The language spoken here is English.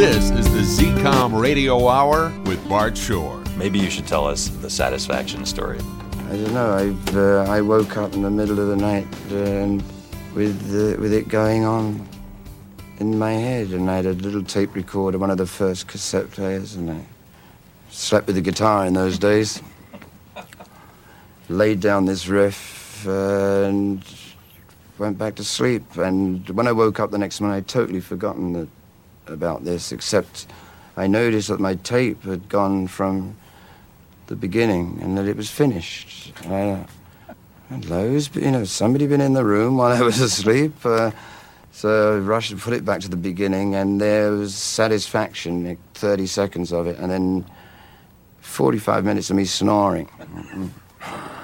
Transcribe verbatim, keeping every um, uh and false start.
This is the Z COM Radio Hour with Bart Shore. Maybe you should tell us the satisfaction story. I don't know. I've, uh, I woke up in the middle of the night uh, with uh, with it going on in my head, and I had a little tape recorder, one of the first cassette players, and I slept with the guitar in those days. Laid down this riff uh, and went back to sleep. And when I woke up the next morning, I'd totally forgotten that, about this, except I noticed that my tape had gone from the beginning and that it was finished. Uh, hello, you know, somebody been in the room while I was asleep. Uh, so I rushed and put it back to the beginning, and there was satisfaction, like thirty seconds of it, and then forty-five minutes of me snoring.